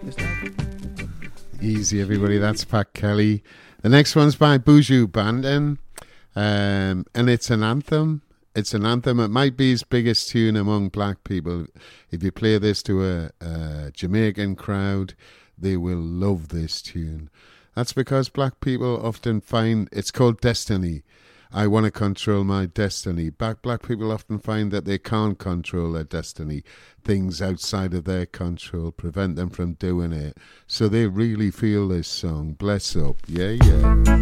Easy, everybody. That's Pat Kelly. The next one's by Buju Banton, and it's an anthem. It's an anthem. It might be his biggest tune among black people. If you play this to a Jamaican crowd, they will love this tune. That's because black people often find it's called destiny. I want to control my destiny. Black people often find that they can't control their destiny. Things outside of their control prevent them from doing it. So they really feel this song. Bless up. Yeah, yeah.